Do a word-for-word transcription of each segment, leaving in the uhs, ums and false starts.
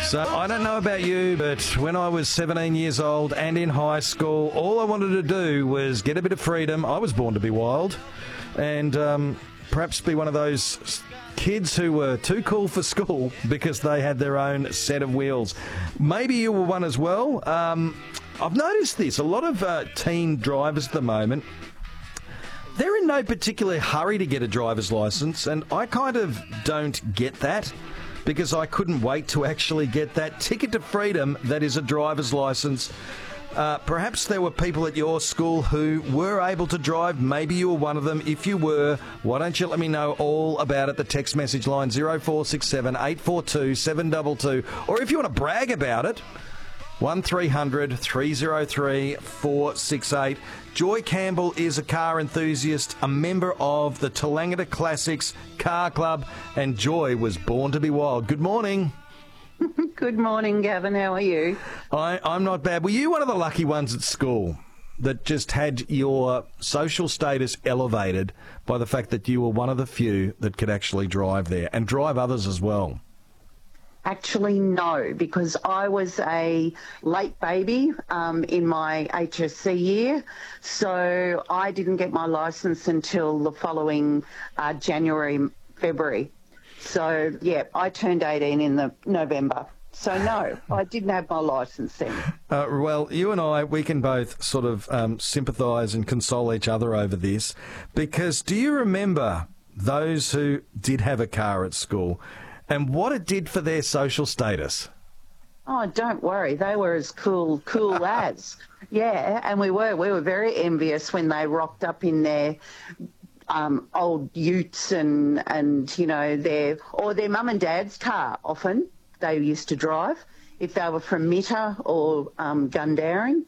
So I don't know about you, but when I was seventeen years old and in high school, all I wanted to do was get a bit of freedom. I was born to be wild, and um, perhaps be one of those kids who were too cool for school because they had their own set of wheels. Maybe you were one as well. Um, I've noticed this. A lot of uh, teen drivers at the moment, they're in no particular hurry to get a driver's licence, and I kind of don't get that, because I couldn't wait to actually get that ticket to freedom that is a driver's licence. Uh, perhaps there were people at your school who were able to drive. Maybe you were one of them. If you were, why don't you let me know all about it? The text message line zero four six seven, eight four two, seven two two. Or if you want to brag about it, one three hundred, three oh three, four six eight. Joy Campbell is a car enthusiast, a member of the Toolangatta Classics Car Club, and Joy was born to be wild. Good morning. Good morning, Gavin. How are you? I, I'm not bad. Were you one of the lucky ones at school that just had your social status elevated by the fact that you were one of the few that could actually drive there and drive others as well? Actually, no, because I was a late baby um, in my H S C year, so I didn't get my licence until the following uh, January, February. So, yeah, I turned eighteen in the November. So, no, I didn't have my licence then. Uh, well, you and I, we can both sort of um, sympathise and console each other over this, because do you remember those who did have a car at school and what it did for their social status? Oh, don't worry. They were as cool, cool as. Yeah, and we were. We were very envious when they rocked up in their um, old utes and, and, you know, their, or their mum and dad's car often they used to drive, if they were from Mitta or um, Gundaring.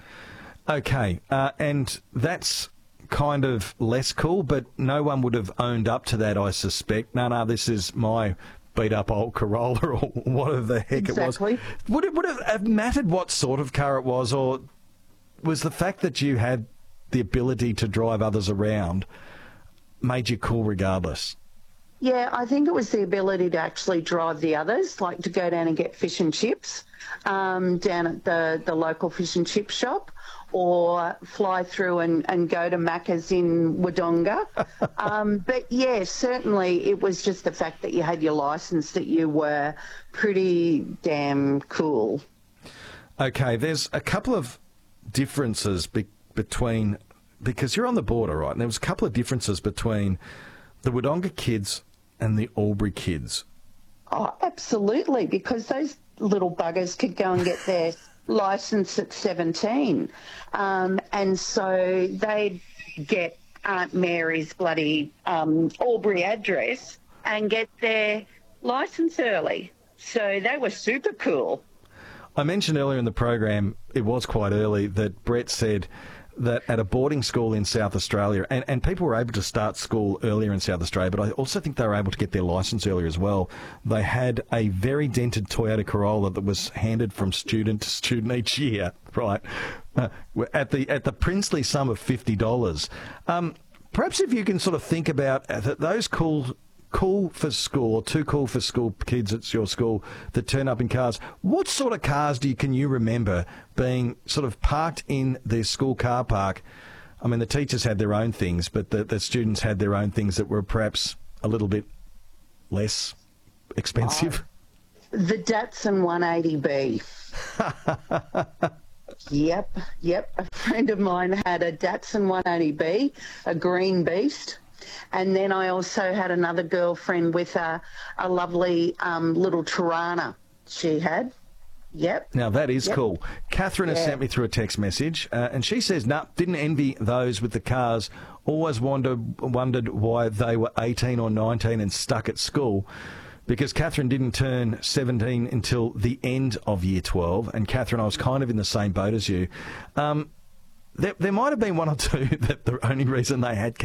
Okay, uh, and that's kind of less cool, but no one would have owned up to that, I suspect. No, no, this is my beat-up old Corolla or whatever the heck exactly. it was. Would it, would it have mattered what sort of car it was, or was the fact that you had the ability to drive others around made you cool regardless? Yeah, I think it was the ability to actually drive the others, like to go down and get fish and chips um, down at the, the local fish and chip shop, or fly through and, and go to Macca's in Wodonga. um, but, yeah, certainly it was just the fact that you had your licence that you were pretty damn cool. Okay, there's a couple of differences be- between, because you're on the border, right, and there was a couple of differences between the Wodonga kids and the Albury kids. Oh, absolutely, because those little buggers could go and get their licence at seventeen. Um, and so they'd get Aunt Mary's bloody um, Albury address and get their licence early. So they were super cool. I mentioned earlier in the program, it was quite early, that Brett said that at a boarding school in South Australia, and, and people were able to start school earlier in South Australia, but I also think they were able to get their licence earlier as well. They had a very dented Toyota Corolla that was handed from student to student each year, right, uh, at the at the princely sum of fifty dollars. Um, perhaps if you can sort of think about those cool... cool for school, or too cool for school kids at your school that turn up in cars. What sort of cars do you, can you remember being sort of parked in their school car park? I mean, the teachers had their own things, but the, the students had their own things that were perhaps a little bit less expensive. Oh, the Datsun one eighty B. Yep, yep. A friend of mine had a Datsun one eighty B, a green beast. And then I also had another girlfriend with a, a lovely um, little Tirana she had. Yep. Now, that is yep. cool. Catherine has yeah. sent me through a text message, uh, and she says, nah, didn't envy those with the cars. Always wondered, wondered why they were eighteen or nineteen and stuck at school, because Catherine didn't turn seventeen until the end of year twelve. And, Catherine, I was kind of in the same boat as you. Um, there, there might have been one or two that the only reason they had